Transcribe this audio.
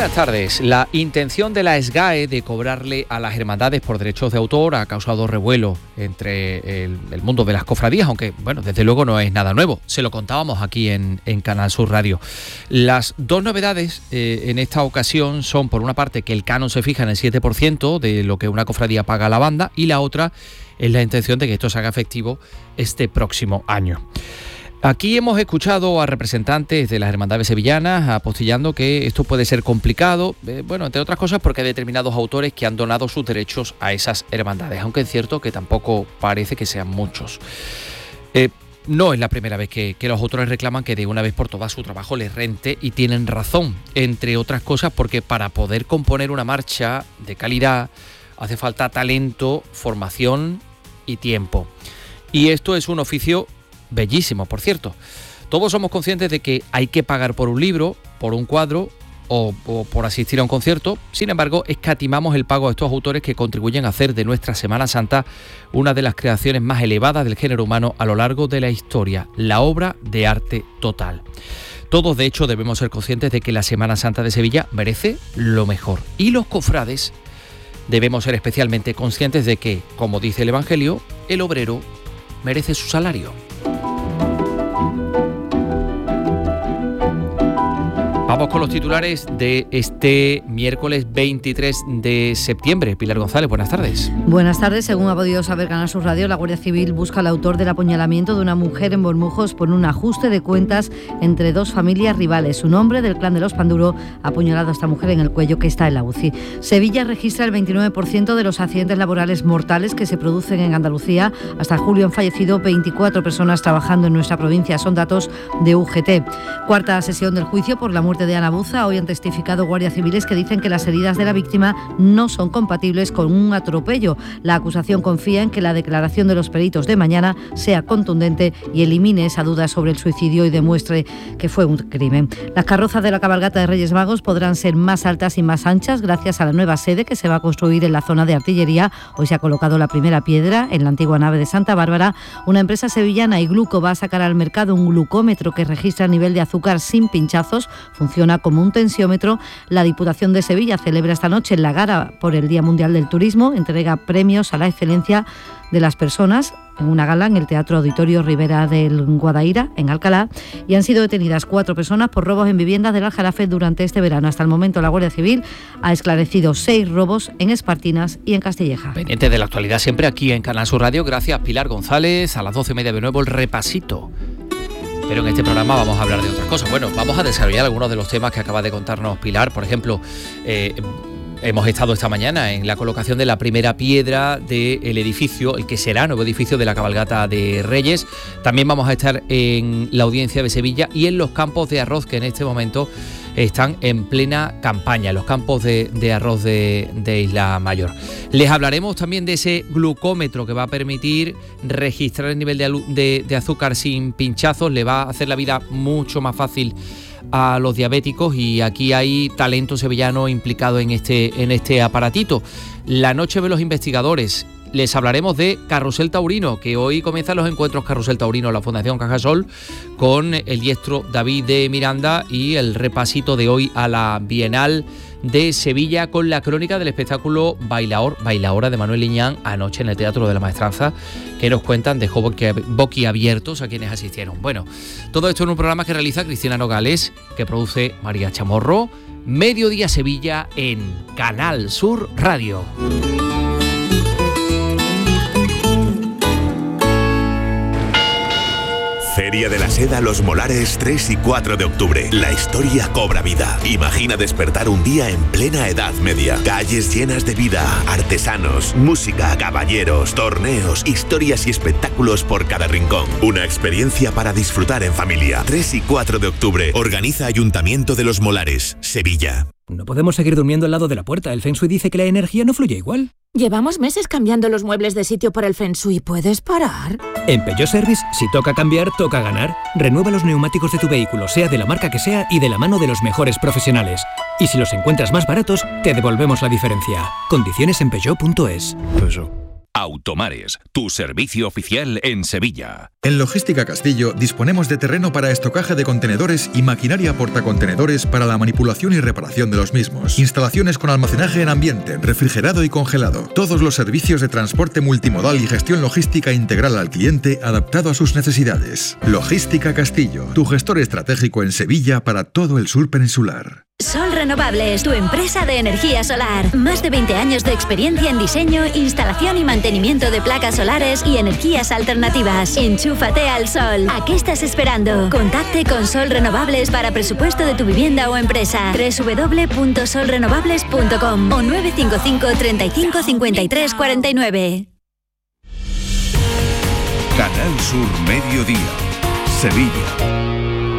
Buenas tardes. La intención de la SGAE de cobrarle a las hermandades por derechos de autor ha causado revuelo entre el mundo de las cofradías, aunque, bueno, desde luego no es nada nuevo. Se lo contábamos aquí en Canal Sur Radio. Las dos novedades en esta ocasión son, por una parte, que el canon se fija en el 7% de lo que una cofradía paga a la banda, y la otra es la intención de que esto se haga efectivo este próximo año. Aquí hemos escuchado a representantes de las hermandades sevillanas apostillando que esto puede ser complicado, entre otras cosas porque hay determinados autores que han donado sus derechos a esas hermandades, aunque es cierto que tampoco parece que sean muchos. No es la primera vez que los autores reclaman que de una vez por todas su trabajo les rente, y tienen razón, entre otras cosas porque para poder componer una marcha de calidad hace falta talento, formación y tiempo. Y esto es un oficio bellísimo, por cierto. Todos somos conscientes de que hay que pagar por un libro, por un cuadro o por asistir a un concierto. Sin embargo, escatimamos el pago a estos autores que contribuyen a hacer de nuestra Semana Santa una de las creaciones más elevadas del género humano a lo largo de la historia, la obra de arte total. Todos, de hecho, debemos ser conscientes de que la Semana Santa de Sevilla merece lo mejor. Y los cofrades debemos ser especialmente conscientes de que, como dice el Evangelio, el obrero merece su salario. Vamos con los titulares de este miércoles 23 de septiembre. Pilar González, buenas tardes. Buenas tardes. Según ha podido saber Canal Sur Radio, la Guardia Civil busca al autor del apuñalamiento de una mujer en Bormujos por un ajuste de cuentas entre dos familias rivales. Un hombre del clan de los Panduro ha apuñalado a esta mujer en el cuello, que está en la UCI. Sevilla registra el 29% de los accidentes laborales mortales que se producen en Andalucía. Hasta julio han fallecido 24 personas trabajando en nuestra provincia. Son datos de UGT. Cuarta sesión del juicio por la muerte de Ana Buza. Hoy han testificado guardias civiles que dicen que las heridas de la víctima no son compatibles con un atropello. La acusación confía en que la declaración de los peritos de mañana sea contundente y elimine esa duda sobre el suicidio y demuestre que fue un crimen. Las carrozas de la cabalgata de Reyes Magos podrán ser más altas y más anchas gracias a la nueva sede que se va a construir en la zona de artillería. Hoy se ha colocado la primera piedra en la antigua nave de Santa Bárbara. Una empresa sevillana, Igluco, va a sacar al mercado un glucómetro que registra el nivel de azúcar sin pinchazos. Funciona como un tensiómetro. La Diputación de Sevilla celebra esta noche en la Gara por el Día Mundial del Turismo. Entrega premios a la excelencia de las personas en una gala en el Teatro Auditorio Ribera del Guadaira, en Alcalá, y han sido detenidas 4 personas por robos en viviendas del Aljarafe durante este verano. Hasta el momento la Guardia Civil ha esclarecido 6 robos en Espartinas y en Castilleja. Pendiente de la actualidad siempre aquí en Canal Sur Radio. Gracias, Pilar González. A las 12:30 de nuevo el repasito. Pero en este programa vamos a hablar de otras cosas. Bueno, vamos a desarrollar algunos de los temas que acaba de contarnos Pilar. Por ejemplo, hemos estado esta mañana en la colocación de la primera piedra del edificio, el que será nuevo edificio de la cabalgata de Reyes. También vamos a estar en la Audiencia de Sevilla y en los campos de arroz que en este momento están en plena campaña, los campos de arroz de Isla Mayor. Les hablaremos también de ese glucómetro que va a permitir registrar el nivel de azúcar sin pinchazos. Le va a hacer la vida mucho más fácil a los diabéticos, y aquí hay talento sevillano implicado en este aparatito. La noche de los investigadores. Les hablaremos de Carrusel Taurino, que hoy comienzan los encuentros Carrusel Taurino, la Fundación Cajasol, con el diestro David de Miranda, y el repasito de hoy a la Bienal de Sevilla con la crónica del espectáculo Bailaora de Manuel Liñán anoche en el Teatro de la Maestranza, que nos cuentan, dejó boquiabiertos a quienes asistieron. Bueno, todo esto en un programa que realiza Cristina Nogales, que produce María Chamorro. Mediodía Sevilla en Canal Sur Radio. Feria de la Seda Los Molares 3 y 4 de octubre. La historia cobra vida. Imagina despertar un día en plena Edad Media. Calles llenas de vida, artesanos, música, caballeros, torneos, historias y espectáculos por cada rincón. Una experiencia para disfrutar en familia. 3 y 4 de octubre. Organiza Ayuntamiento de Los Molares, Sevilla. No podemos seguir durmiendo al lado de la puerta. El Feng Shui dice que la energía no fluye igual. Llevamos meses cambiando los muebles de sitio por el Feng Shui. ¿Puedes parar? En Peugeot Service, si toca cambiar, toca ganar. Renueva los neumáticos de tu vehículo, sea de la marca que sea, y de la mano de los mejores profesionales. Y si los encuentras más baratos, te devolvemos la diferencia. Condiciones en Peugeot.es. Peugeot. Automares, tu servicio oficial en Sevilla. En Logística Castillo disponemos de terreno para estocaje de contenedores y maquinaria portacontenedores para la manipulación y reparación de los mismos. Instalaciones con almacenaje en ambiente, refrigerado y congelado. Todos los servicios de transporte multimodal y gestión logística integral al cliente adaptado a sus necesidades. Logística Castillo, tu gestor estratégico en Sevilla para todo el sur peninsular. Sol Renovables, tu empresa de energía solar. Más de 20 años de experiencia en diseño, instalación y mantenimiento de placas solares y energías alternativas. Enchúfate al sol. ¿A qué estás esperando? Contacte con Sol Renovables para presupuesto de tu vivienda o empresa. www.solrenovables.com o 955 35 53 49. Canal Sur Mediodía, Sevilla.